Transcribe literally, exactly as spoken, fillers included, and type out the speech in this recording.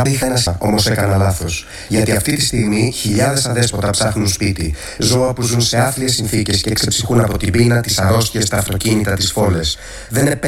Πάντα είχα ένα, όμως έκανα λάθος. Γιατί αυτή τη στιγμή χιλιάδες αδέσποτα ψάχνουν σπίτι. Ζώα που ζουν σε άθλιες συνθήκες και ξεψυχούν από την πείνα, τις αρρώστιες, τα αυτοκίνητα, τις φόλες. Δεν